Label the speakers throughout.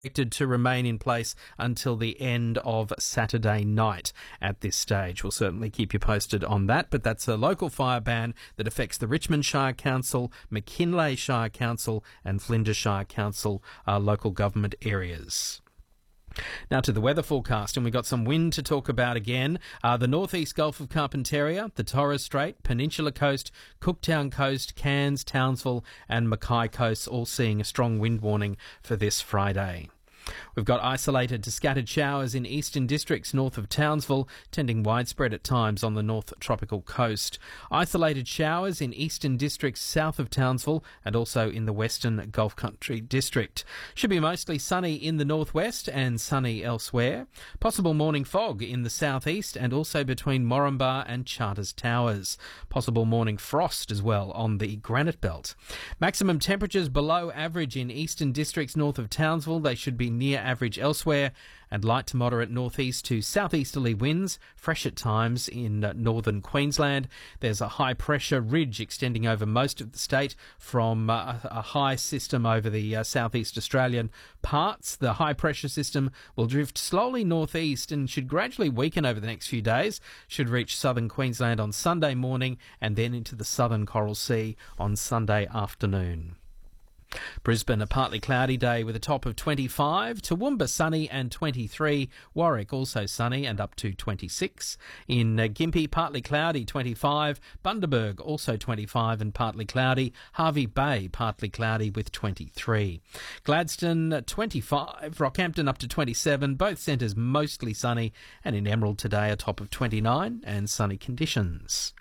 Speaker 1: expected to remain in place until the end of Saturday night at this stage. We'll certainly keep you posted on that, but that's a local fire ban that affects the Richmond Shire Council, McKinley Shire Council and Flinders Shire Council local government areas. Now to the weather forecast, and we've got some wind to talk about again. The northeast Gulf of Carpentaria, the Torres Strait, Peninsula Coast, Cooktown Coast, Cairns, Townsville and Mackay Coast all seeing a strong wind warning for this Friday. We've got isolated to scattered showers in eastern districts north of Townsville, tending widespread at times on the north tropical coast. Isolated showers in eastern districts south of Townsville and also in the western Gulf Country district. Should be mostly sunny in the northwest and sunny elsewhere. Possible morning fog in the southeast and also between Moranbah and Charters Towers. Possible morning frost as well on the Granite Belt. Maximum temperatures below average in eastern districts north of Townsville. They should be near average elsewhere, and light to moderate northeast to southeasterly winds, fresh at times in northern Queensland. There's a high pressure ridge extending over most of the state from a high system over the southeast Australian parts. The high pressure system will drift slowly northeast and should gradually weaken over the next few days. Should reach southern Queensland on Sunday morning and then into the southern Coral Sea on Sunday afternoon. Brisbane, a partly cloudy day with a top of 25. Toowoomba, sunny and 23. Warwick, also sunny and up to 26. In Gympie, partly cloudy, 25. Bundaberg, also 25 and partly cloudy. Hervey Bay, partly cloudy with 23. Gladstone, 25. Rockhampton, up to 27. Both centres mostly sunny. And in Emerald today, a top of 29 and sunny conditions.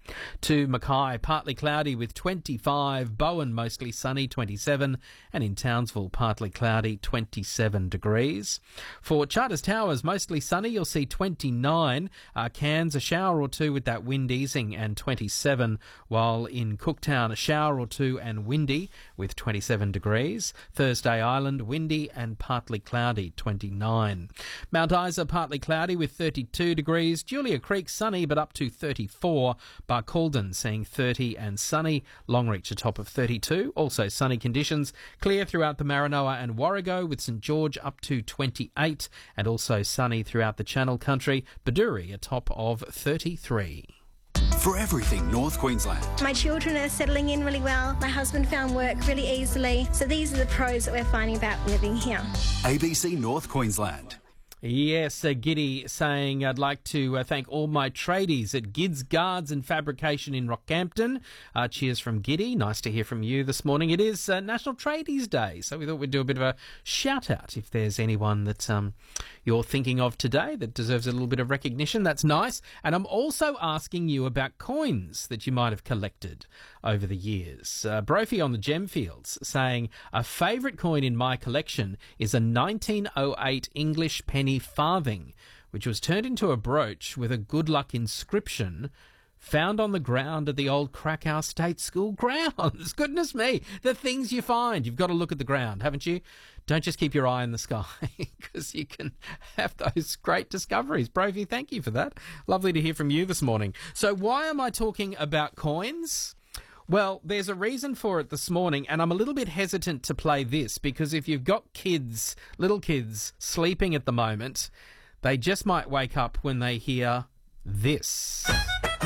Speaker 1: To Mackay, partly cloudy with 25, Bowen mostly sunny, 27, and in Townsville, partly cloudy, 27 degrees. For Charters Towers, mostly sunny, you'll see 29. Cairns, a shower or two with that wind easing, and 27, while in Cooktown, a shower or two and windy with 27 degrees. Thursday Island, windy and partly cloudy, 29. Mount Isa, partly cloudy with 32 degrees. Julia Creek, sunny but up to 34. Calden seeing 30 and sunny. Longreach a top of 32. Also sunny conditions. Clear throughout the Maranoa and Warrego with St George up to 28. And also sunny throughout the Channel Country. Baduri a top of 33.
Speaker 2: For everything North Queensland.
Speaker 3: My children are settling in really well. My husband found work really easily. So these are the pros that we're finding about living here.
Speaker 2: ABC North Queensland.
Speaker 1: Yes, Giddy saying, I'd like to thank all my tradies at Gids Guards and Fabrication in Rockhampton. Cheers from Giddy. Nice to hear from you this morning. It is National Tradies Day, so we thought we'd do a bit of a shout-out if there's anyone that you're thinking of today that deserves a little bit of recognition. That's nice. And I'm also asking you about coins that you might have collected over the years. Brophy on the Gemfields saying, a favourite coin in my collection is a 1908 English penny farthing, which was turned into a brooch with a good luck inscription found on the ground at the old Krakow State School grounds. Goodness me, the things you find. You've got to look at the ground, haven't you? Don't just keep your eye in the sky, because you can have those great discoveries. Brophy, thank you for that. Lovely to hear from you this morning. So why am I talking about coins? Well, there's a reason for it this morning, and I'm a little bit hesitant to play this because if you've got kids, little kids, sleeping at the moment, they just might wake up when they hear this.